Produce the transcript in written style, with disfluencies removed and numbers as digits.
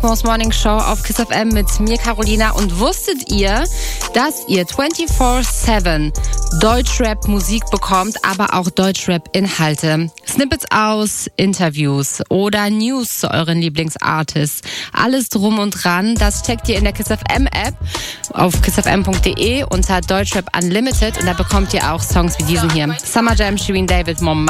Most Morning Show auf Kiss FM mit mir, Carolina. Und wusstet ihr, dass ihr 24/7 Deutschrap-Musik bekommt, aber auch Deutschrap-Inhalte? Snippets aus Interviews oder News zu euren Lieblingsartists. Alles drum und dran, das checkt ihr in der Kiss FM App auf kissfm.de unter Deutschrap Unlimited. Und da bekommt ihr auch Songs wie diesen hier. Summer Jam, Shirin David, Mom